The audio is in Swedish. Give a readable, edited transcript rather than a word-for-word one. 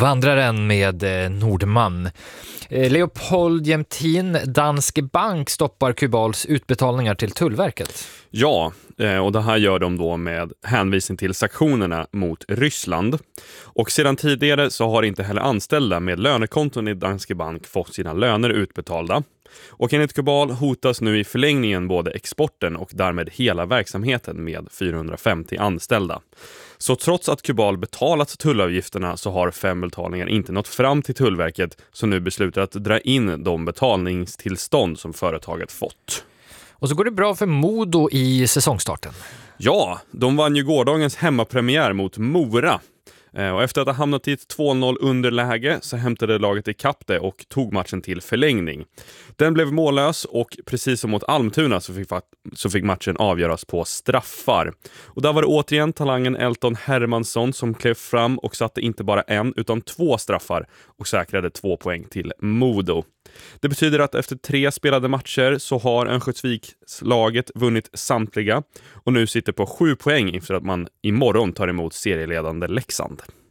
Vandraren med Nordman. Leopold Jämtin, Danske Bank stoppar Kubals utbetalningar till Tullverket. Ja, och det här gör de då med hänvisning till sanktionerna mot Ryssland. Och sedan tidigare så har inte heller anställda med lönekonton i Danske Bank fått sina löner utbetalda. Och enligt Kubal hotas nu i förlängningen både exporten och därmed hela verksamheten med 450 anställda. Så trots att Kubal betalat tullavgifterna så har 5 betalningar inte nått fram till Tullverket, som nu beslutar att dra in de betalningstillstånd som företaget fått. Och så går det bra för Modo i säsongstarten. Ja, de vann ju gårdagens hemmapremiär mot Mora. Och efter att ha hamnat i ett 2-0 underläge så hämtade laget ikapp det och tog matchen till förlängning. Den blev mållös och precis som mot Almtuna så fick matchen avgöras på straffar. Och där var det återigen talangen Elton Hermansson som klev fram och satte inte bara en utan 2 straffar och säkrade 2 poäng till Modo. Det betyder att efter 3 spelade matcher så har Örnsköldsvikslaget vunnit samtliga och nu sitter på 7 poäng inför att man imorgon tar emot serieledande Leksand.